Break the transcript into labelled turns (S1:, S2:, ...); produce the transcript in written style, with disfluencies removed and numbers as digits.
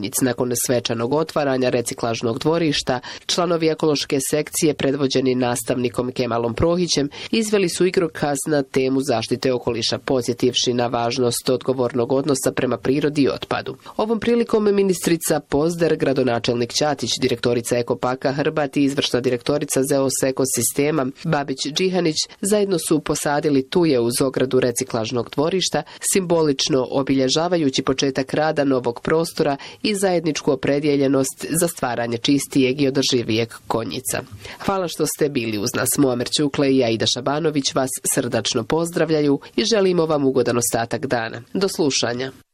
S1: Konjic. Nakon svečanog otvaranja reciklažnog dvorišta, članovi ekološke sekcije predvođeni nastavnikom Kemalom Prohićem izveli su igrokaz na temu zaštite okoliša, podsjetivši na važnost odgovornog odnosa prema prirodi i otpadu. Ovom prilikom ministrica Pozder, gradonačelnik Ćatić, direktorica Ekopaka Hrbat i izvršna direktorica ZEOS ekosistema Babić Džihanić zajedno su posadili tuje uz ogradu reciklažnog dvorišta, simbolično obilježavajući početak rada novog prostora i zajedničku opredjeljenost za stvaranje čistijeg i održivijeg Konjica. Hvala što ste bili uz nas. Muamer Ćukle i Aida Šabanović vas srdačno pozdravljaju i želimo vam ugodan ostatak dana. Do slušanja.